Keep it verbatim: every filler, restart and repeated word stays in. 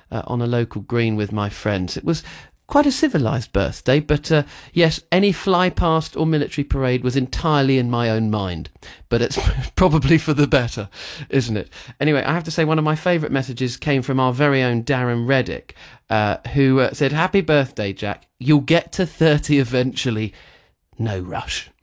uh, on a local green with my friends. It was quite a civilised birthday, but uh, yes, any fly past or military parade was entirely in my own mind. But it's probably for the better, isn't it? Anyway, I have to say one of my favourite messages came from our very own Darren Reddick, uh, who uh, said, "Happy birthday, Jack. You'll get to thirty eventually. No rush."